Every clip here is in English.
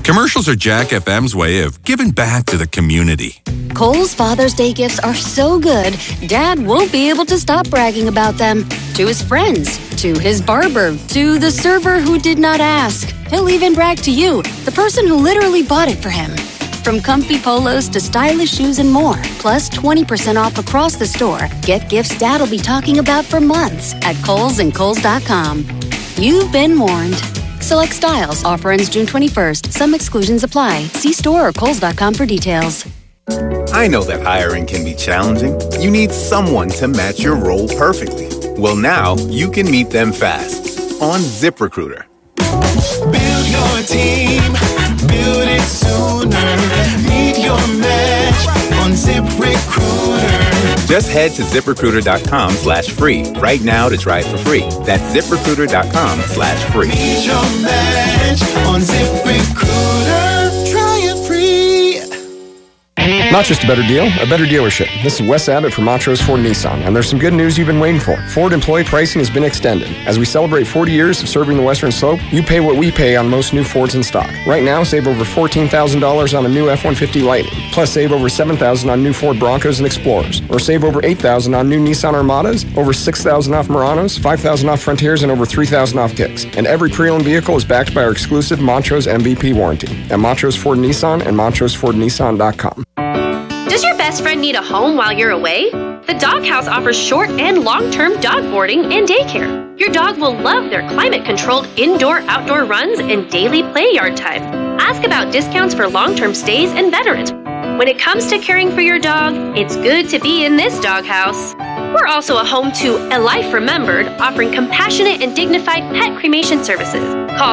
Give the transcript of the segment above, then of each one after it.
Commercials are Jack FM's way of giving back to the community. Kohl's Father's Day gifts are so good, Dad won't be able to stop bragging about them. To his friends, to his barber, to the server who did not ask. He'll even brag to you, the person who literally bought it for him. From comfy polos to stylish shoes and more, plus 20% off across the store. Get gifts Dad'll be talking about for months at Kohl's and Kohl's.com. You've been warned. Select styles. Offer ends June 21st. Some exclusions apply. See store or Kohl's.com for details. I know that hiring can be challenging. You need someone to match your role perfectly. Well, now you can meet them fast on ZipRecruiter. Build your team. Build it sooner. Meet your match on ZipRecruiter. Just head to ZipRecruiter.com/free right now to try it for free. That's ZipRecruiter.com/free. Meet your match on ZipRecruiter. Try it free. Not just a better deal, a better dealership. This is Wes Abbott from Montrose Ford Nissan, and there's some good news you've been waiting for. Ford employee pricing has been extended. As we celebrate 40 years of serving the Western Slope, you pay what we pay on most new Fords in stock. Right now, save over $14,000 on a new F-150 Lightning, plus save over $7,000 on new Ford Broncos and Explorers, or save over $8,000 on new Nissan Armadas, over $6,000 off Muranos, $5,000 off Frontiers, and over $3,000 off Kicks. And every pre-owned vehicle is backed by our exclusive Montrose MVP warranty at Montrose Ford Nissan and MontroseFordNissan.com. Does your best friend need a home while you're away? The Doghouse offers short and long-term dog boarding and daycare. Your dog will love their climate-controlled indoor-outdoor runs and daily play yard time. Ask about discounts for long-term stays and veterans. When it comes to caring for your dog, it's good to be in this Doghouse. We're also a home to A Life Remembered, offering compassionate and dignified pet cremation services. Call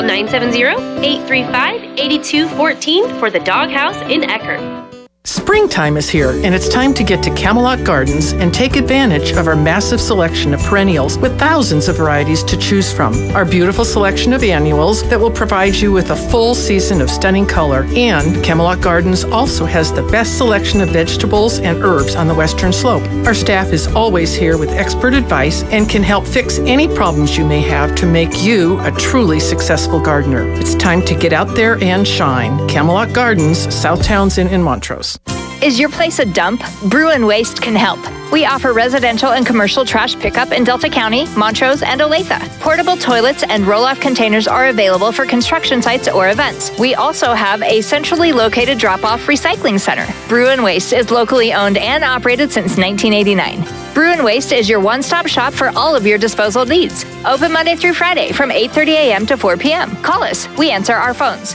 970-835-8214 for the Doghouse in Eckerd. Springtime is here, and it's time to get to Camelot Gardens and take advantage of our massive selection of perennials with thousands of varieties to choose from. Our beautiful selection of annuals that will provide you with a full season of stunning color. And Camelot Gardens also has the best selection of vegetables and herbs on the Western Slope. Our staff is always here with expert advice and can help fix any problems you may have to make you a truly successful gardener. It's time to get out there and shine. Camelot Gardens, South Townsend in Montrose. Is your place a dump? Brew & Waste can help. We offer residential and commercial trash pickup in Delta County, Montrose, and Olathe. Portable toilets and roll-off containers are available for construction sites or events. We also have a centrally located drop-off recycling center. Brew & Waste is locally owned and operated since 1989. Brew & Waste is your one-stop shop for all of your disposal needs. Open Monday through Friday from 8:30 a.m. to 4 p.m. Call us. We answer our phones.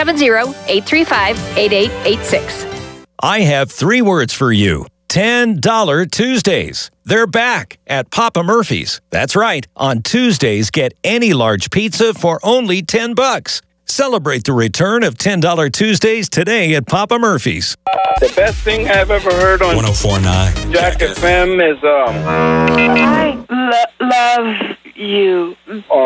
970-835-8886. I have 3 words for you. $10 Tuesdays. They're back at Papa Murphy's. That's right. On Tuesdays, get any large pizza for only $10. Celebrate the return of $10 Tuesdays today at Papa Murphy's. The best thing I've ever heard on 104.9 Jack FM is I love you.